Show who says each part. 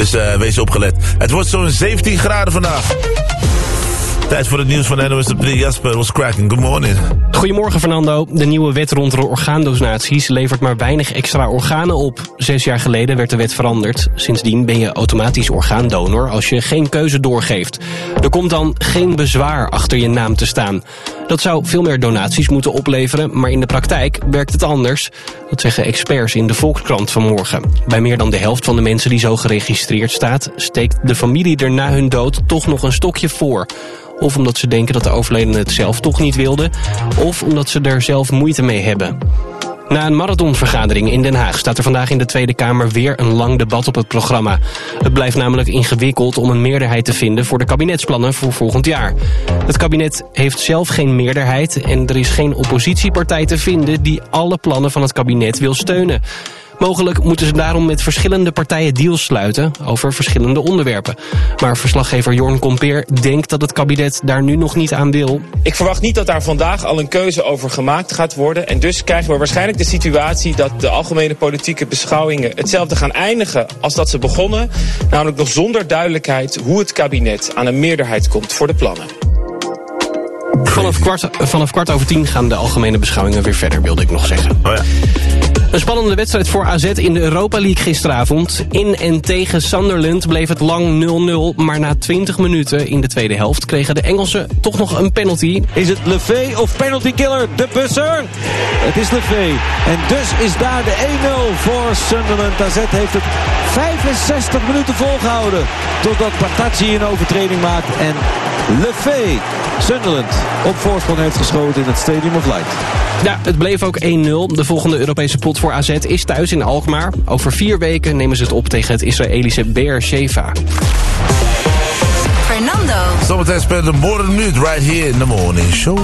Speaker 1: Dus wees opgelet. Het wordt zo'n 17 graden vandaag. Tijd voor het nieuws van NOS op 3. Jasper was cracking. Good morning.
Speaker 2: Goedemorgen Fernando. De nieuwe wet rond de orgaandonaties levert maar weinig extra organen op. 6 jaar geleden werd de wet veranderd. Sindsdien ben je automatisch orgaandonor als je geen keuze doorgeeft. Er komt dan geen bezwaar achter je naam te staan. Dat zou veel meer donaties moeten opleveren, maar in de praktijk werkt het anders. Dat zeggen experts in de Volkskrant vanmorgen. Bij meer dan de helft van de mensen die zo geregistreerd staat, steekt de familie er na hun dood toch nog een stokje voor. Of omdat ze denken dat de overledene het zelf toch niet wilde, of omdat ze er zelf moeite mee hebben. Na een marathonvergadering in Den Haag staat er vandaag in de Tweede Kamer weer een lang debat op het programma. Het blijft namelijk ingewikkeld om een meerderheid te vinden voor de kabinetsplannen voor volgend jaar. Het kabinet heeft zelf geen meerderheid en er is geen oppositiepartij te vinden die alle plannen van het kabinet wil steunen. Mogelijk moeten ze daarom met verschillende partijen deals sluiten over verschillende onderwerpen. Maar verslaggever Jorn Kompeer denkt dat het kabinet daar nu nog niet aan wil.
Speaker 3: Ik verwacht niet dat daar vandaag al een keuze over gemaakt gaat worden. En dus krijgen we waarschijnlijk de situatie dat de algemene politieke beschouwingen hetzelfde gaan eindigen als dat ze begonnen. Namelijk nog zonder duidelijkheid hoe het kabinet aan een meerderheid komt voor de plannen.
Speaker 2: Vanaf 9:15 gaan de algemene beschouwingen weer verder, wilde ik nog zeggen.
Speaker 1: Oh ja.
Speaker 2: Een spannende wedstrijd voor AZ in de Europa League gisteravond. In en tegen Sunderland bleef het lang 0-0. Maar na 20 minuten in de tweede helft kregen de Engelsen toch nog een penalty.
Speaker 4: Is het Lefebvre of penalty killer? De busser! Het is Lefebvre. En dus is daar de 1-0 voor Sunderland. AZ heeft het 65 minuten volgehouden. Totdat Partaci een overtreding maakt. En Lefebvre Sunderland op voorsprong heeft geschoten in het Stadium of Light.
Speaker 2: Ja, het bleef ook 1-0. De volgende Europese pot voor AZ is thuis in Alkmaar. Over 4 weken nemen ze het op tegen het Israëlische Be'er Sheva.
Speaker 5: Fernando.
Speaker 1: Zometeen spelen de Modern Nude right here in the morning show.